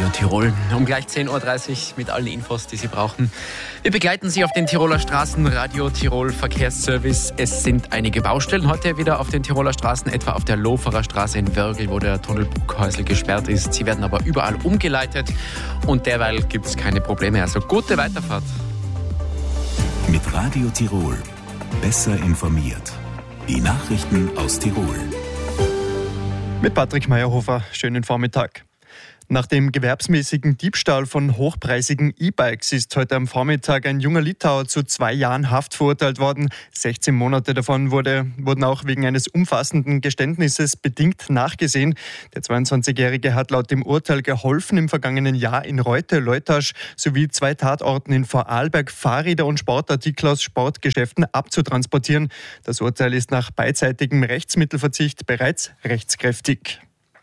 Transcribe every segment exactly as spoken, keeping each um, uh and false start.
Radio Tirol. Um gleich zehn Uhr dreißig mit allen Infos, die Sie brauchen. Wir begleiten Sie auf den Tiroler Straßen. Radio Tirol Verkehrsservice. Es sind einige Baustellen heute wieder auf den Tiroler Straßen, etwa auf der Loferer Straße in Wörgl, wo der Tunnel Bruckhäusl gesperrt ist. Sie werden aber überall umgeleitet und derweil gibt es keine Probleme. Also gute Weiterfahrt. Mit Radio Tirol. Besser informiert. Die Nachrichten aus Tirol. Mit Patrick Meyerhofer, schönen Vormittag. Nach dem gewerbsmäßigen Diebstahl von hochpreisigen E-Bikes ist heute am Vormittag ein junger Litauer zu zwei Jahren Haft verurteilt worden. sechzehn Monate davon wurde, wurden auch wegen eines umfassenden Geständnisses bedingt nachgesehen. Der zweiundzwanzigjährige hat laut dem Urteil geholfen, im vergangenen Jahr in Reute, Leutasch sowie zwei Tatorten in Vorarlberg Fahrräder und Sportartikel aus Sportgeschäften abzutransportieren. Das Urteil ist nach beidseitigem Rechtsmittelverzicht bereits rechtskräftig.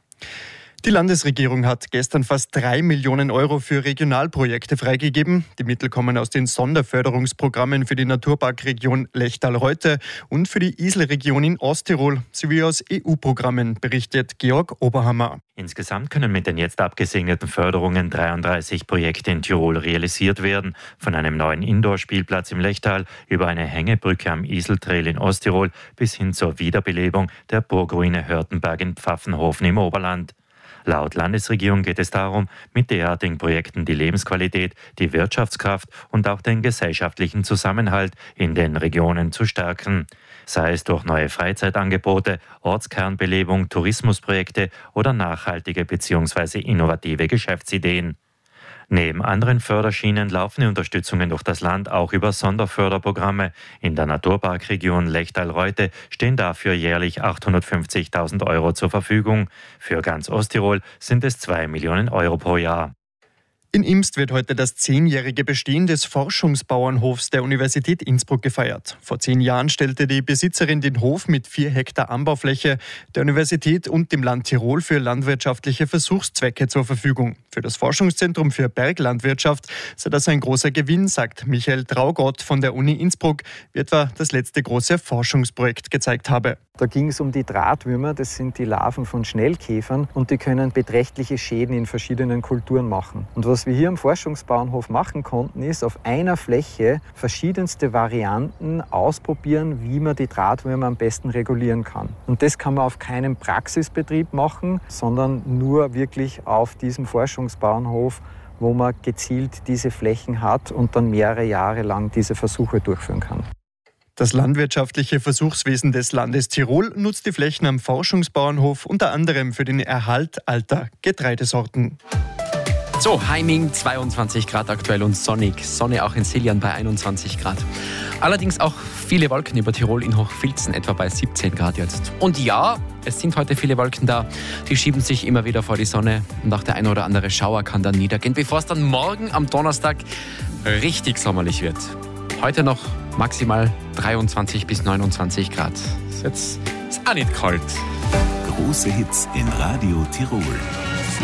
Die Landesregierung hat gestern fast drei Millionen Euro für Regionalprojekte freigegeben. Die Mittel kommen aus den Sonderförderungsprogrammen für die Naturparkregion Lechtal-Reute und für die Iselregion in Osttirol sowie aus E U-Programmen, berichtet Georg Oberhammer. Insgesamt können mit den jetzt abgesegneten Förderungen dreiunddreißig Projekte in Tirol realisiert werden. Von einem neuen Indoor-Spielplatz im Lechtal über eine Hängebrücke am Iseltrail in Osttirol bis hin zur Wiederbelebung der Burgruine Hörtenberg in Pfaffenhofen im Oberland. Laut Landesregierung geht es darum, mit derartigen Projekten die Lebensqualität, die Wirtschaftskraft und auch den gesellschaftlichen Zusammenhalt in den Regionen zu stärken. Sei es durch neue Freizeitangebote, Ortskernbelebung, Tourismusprojekte oder nachhaltige bzw. innovative Geschäftsideen. Neben anderen Förderschienen laufen die Unterstützungen durch das Land auch über Sonderförderprogramme. In der Naturparkregion Lechtal-Reute stehen dafür jährlich achthundertfünfzigtausend Euro zur Verfügung. Für ganz Osttirol sind es zwei Millionen Euro pro Jahr. In Imst wird heute das zehnjährige Bestehen des Forschungsbauernhofs der Universität Innsbruck gefeiert. Vor zehn Jahren stellte die Besitzerin den Hof mit vier Hektar Anbaufläche der Universität und dem Land Tirol für landwirtschaftliche Versuchszwecke zur Verfügung. Für das Forschungszentrum für Berglandwirtschaft sei das ein großer Gewinn, sagt Michael Traugott von der Uni Innsbruck, wie etwa das letzte große Forschungsprojekt gezeigt habe. Da ging es um die Drahtwürmer, das sind die Larven von Schnellkäfern und die können beträchtliche Schäden in verschiedenen Kulturen machen. Und was wir hier am Forschungsbauernhof machen konnten, ist auf einer Fläche verschiedenste Varianten ausprobieren, wie man die Drahtwürmer am besten regulieren kann. Und das kann man auf keinem Praxisbetrieb machen, sondern nur wirklich auf diesem Forschungsbauernhof, wo man gezielt diese Flächen hat und dann mehrere Jahre lang diese Versuche durchführen kann. Das landwirtschaftliche Versuchswesen des Landes Tirol nutzt die Flächen am Forschungsbauernhof unter anderem für den Erhalt alter Getreidesorten. So, Heiming zweiundzwanzig Grad aktuell und sonnig. Sonne auch in Siljan bei einundzwanzig Grad. Allerdings auch viele Wolken über Tirol, in Hochfilzen etwa bei siebzehn Grad jetzt. Und ja, es sind heute viele Wolken da. Die schieben sich immer wieder vor die Sonne und auch der ein oder andere Schauer kann dann niedergehen, bevor es dann morgen am Donnerstag richtig sommerlich wird. Heute noch maximal dreiundzwanzig bis neunundzwanzig Grad. Ist jetzt ist auch nicht kalt. Große Hits in Radio Tirol.